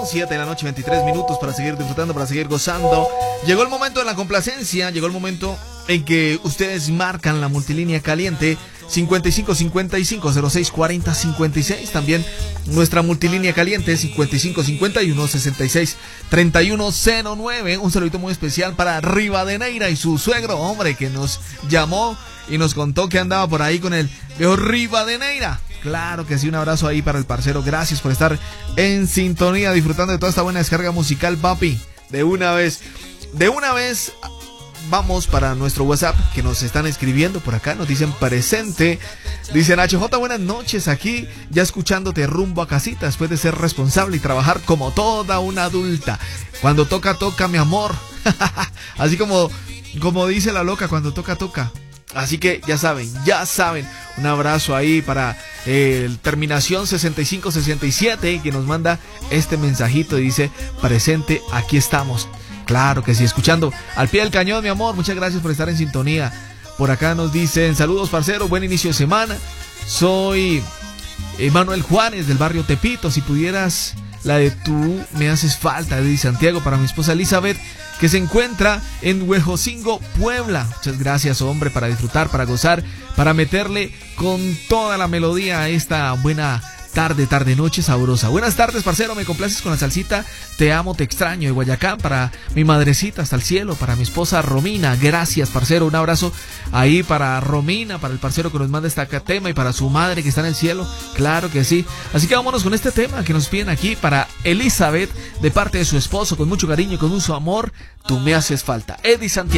7 de la noche, 23 minutos para seguir disfrutando, para seguir gozando. Llegó el momento de la complacencia, llegó el momento en que ustedes marcan la multilínea caliente 5555-0640-56. También nuestra multilínea caliente 5551-663109. Un saludito muy especial para Rivadeneira y su suegro, hombre, que nos llamó y nos contó que andaba por ahí con el viejo Rivadeneira. Claro que sí, un abrazo ahí para el parcero. Gracias por estar en sintonía, disfrutando de toda esta buena descarga musical, papi. De una vez vamos para nuestro WhatsApp, que nos están escribiendo por acá, nos dicen presente. Dicen HJ, buenas noches, aquí ya escuchándote rumbo a casita, después de ser responsable y trabajar como toda una adulta. Cuando toca, toca, mi amor. Así como dice la loca, cuando toca, toca. Así que ya saben, un abrazo ahí para terminación 6567, que nos manda este mensajito y dice, presente, aquí estamos. Claro que sí, escuchando al pie del cañón, mi amor, muchas gracias por estar en sintonía. Por acá nos dicen, saludos parcero, buen inicio de semana. Soy Manuel Juárez del barrio Tepito, si pudieras la de Tú me haces falta, de Santiago, para mi esposa Elizabeth, que se encuentra en Huejocingo, Puebla. Muchas gracias, hombre, para disfrutar, para gozar, para meterle con toda la melodía a esta buena tarde, noche sabrosa. Buenas tardes, parcero, me complaces con la salsita Te amo, te extraño de Guayacán, para mi madrecita hasta el cielo, para mi esposa Romina. Gracias, parcero, un abrazo ahí para Romina, para el parcero que nos manda este tema y para su madre que está en el cielo. Claro que sí. Así que vámonos con este tema que nos piden aquí para Elizabeth, de parte de su esposo, con mucho cariño y con mucho amor. Tú me haces falta. Eddie Santiago.